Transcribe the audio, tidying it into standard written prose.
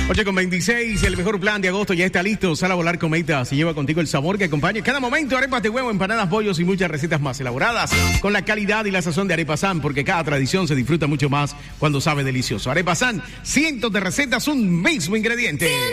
8:26, el mejor plan de agosto ya está listo. Sal a volar cometa, se lleva contigo el sabor que acompaña cada momento. Arepas de huevo, empanadas, bollos y muchas recetas más elaboradas con la calidad y la sazón de Arepa San, porque cada tradición se disfruta mucho más cuando sabe delicioso. Arepa San, cientos de recetas, un mismo ingrediente.